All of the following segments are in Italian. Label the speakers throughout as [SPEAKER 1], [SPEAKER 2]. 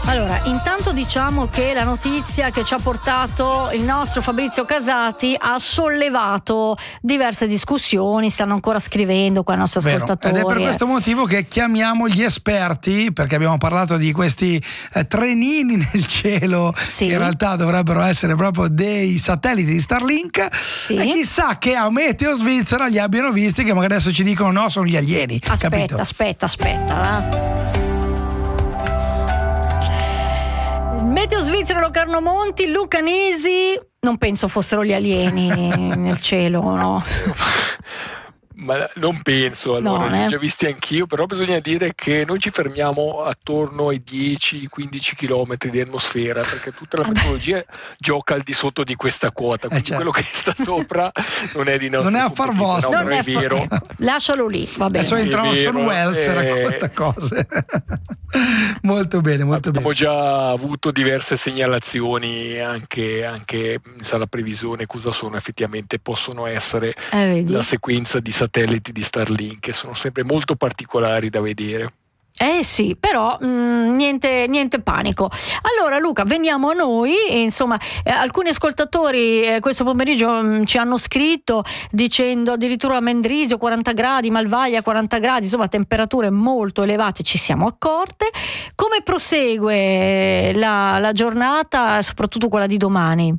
[SPEAKER 1] Allora, intanto diciamo che la notizia che ci ha portato il nostro Fabrizio Casati ha sollevato diverse discussioni, stanno ancora scrivendo qua i nostri ascoltatori.
[SPEAKER 2] Ed è per questo motivo che chiamiamo gli esperti, perché abbiamo parlato di questi trenini nel cielo,
[SPEAKER 1] sì,
[SPEAKER 2] che in realtà dovrebbero essere proprio dei satelliti di Starlink,
[SPEAKER 1] sì,
[SPEAKER 2] e chissà che a Meteo Svizzera li abbiano visti, che magari adesso ci dicono no, sono gli alieni.
[SPEAKER 1] Aspetta,
[SPEAKER 2] capito?
[SPEAKER 1] aspetta. Meteo Svizzera, Locarno Monti, Luca Nisi, non penso fossero gli alieni nel cielo, no?
[SPEAKER 3] Ma non penso, allora, li ho già visti anch'io, però bisogna dire che noi ci fermiamo attorno ai 10-15 km di atmosfera, perché tutta la tecnologia gioca al di sotto di questa quota, quindi quello che sta sopra non è di nostro,
[SPEAKER 2] non è affar vostro,
[SPEAKER 3] non è vero.
[SPEAKER 1] Lascialo lì, va bene.
[SPEAKER 2] Adesso entra Orson Welles e racconta cose. Molto bene, molto
[SPEAKER 3] bene. Abbiamo
[SPEAKER 2] bene.
[SPEAKER 3] già avuto diverse segnalazioni anche in sala previsione, cosa sono effettivamente, possono essere la sequenza di satelliti di Starlink, che sono sempre molto particolari da vedere.
[SPEAKER 1] Sì, però niente panico. Allora Luca, veniamo a noi, insomma, alcuni ascoltatori questo pomeriggio ci hanno scritto dicendo addirittura Mendrisio 40 gradi, Malvaglia 40 gradi, insomma temperature molto elevate, ci siamo accorte. Come prosegue la giornata, soprattutto quella di domani?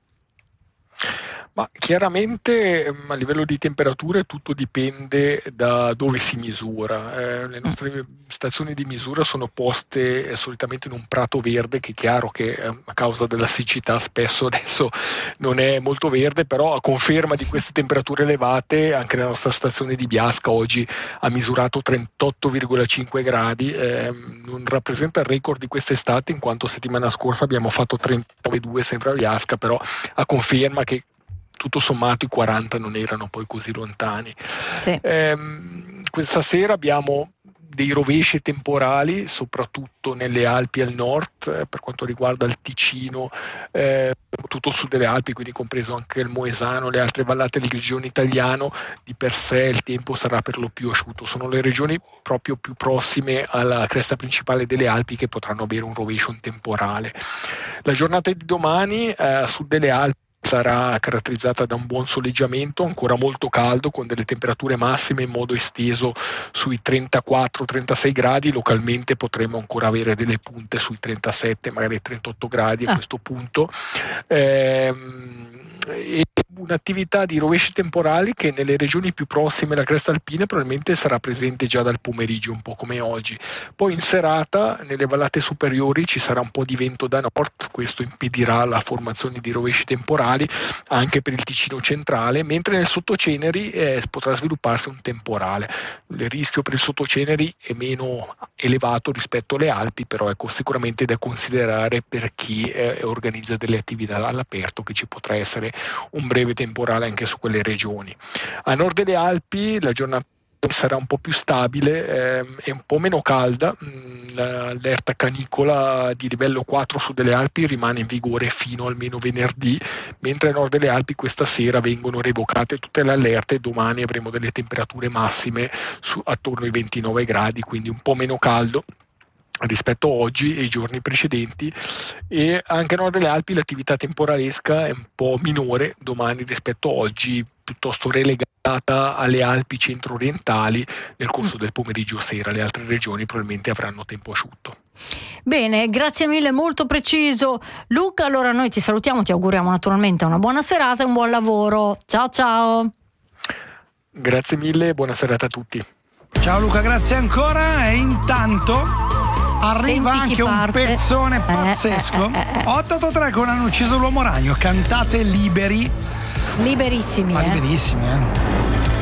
[SPEAKER 3] Ma chiaramente a livello di temperature tutto dipende da dove si misura. Le nostre stazioni di misura sono poste solitamente in un prato verde, che è chiaro che a causa della siccità spesso adesso non è molto verde, però a conferma di queste temperature elevate anche la nostra stazione di Biasca oggi ha misurato 38,5 gradi, non rappresenta il record di quest'estate in quanto settimana scorsa abbiamo fatto 39,2 sempre a Biasca, però a conferma che tutto sommato i 40 non erano poi così lontani.
[SPEAKER 1] Sì.
[SPEAKER 3] Questa sera abbiamo dei rovesci temporali, soprattutto nelle Alpi al nord, per quanto riguarda il Ticino, tutto il sud delle Alpi, quindi compreso anche il Moesano, le altre vallate del Grigione italiano. Di per sé il tempo sarà per lo più asciutto, sono le regioni proprio più prossime alla cresta principale delle Alpi che potranno avere un rovescio, un temporale. La giornata di domani a sud delle Alpi sarà caratterizzata da un buon soleggiamento, ancora molto caldo, con delle temperature massime in modo esteso sui 34-36 gradi, localmente potremo ancora avere delle punte sui 37, magari 38 gradi a questo punto. E un'attività di rovesci temporali che nelle regioni più prossime alla cresta alpina probabilmente sarà presente già dal pomeriggio, un po' come oggi. Poi in serata nelle vallate superiori ci sarà un po' di vento da nord, questo impedirà la formazione di rovesci temporali anche per il Ticino centrale, mentre nel sottoceneri potrà svilupparsi un temporale. Il rischio per il sottoceneri è meno elevato rispetto alle Alpi, però ecco, sicuramente da considerare per chi organizza delle attività all'aperto, che ci potrà essere un breve temporale anche su quelle regioni. A nord delle Alpi la giornata sarà un po' più stabile e un po' meno calda. L'allerta canicola di livello 4 su delle Alpi rimane in vigore fino almeno venerdì, mentre a nord delle Alpi questa sera vengono revocate tutte le allerte e domani avremo delle temperature massime attorno ai 29 gradi, quindi un po' meno caldo rispetto a oggi e i giorni precedenti, e anche a nord delle Alpi l'attività temporalesca è un po' minore domani rispetto a oggi, piuttosto relegata alle Alpi centro-orientali nel corso del pomeriggio sera. Le altre regioni probabilmente avranno tempo asciutto.
[SPEAKER 1] Bene, grazie mille, molto preciso Luca. Allora noi ti salutiamo, ti auguriamo naturalmente una buona serata e un buon lavoro. Ciao ciao.
[SPEAKER 3] Grazie mille, buona serata a tutti.
[SPEAKER 2] Ciao Luca, grazie ancora. E intanto arriva anche un pezzone pazzesco. 883 con Hanno ucciso l'uomo ragno, cantate liberi.
[SPEAKER 1] Liberissimi.
[SPEAKER 2] Liberissimi,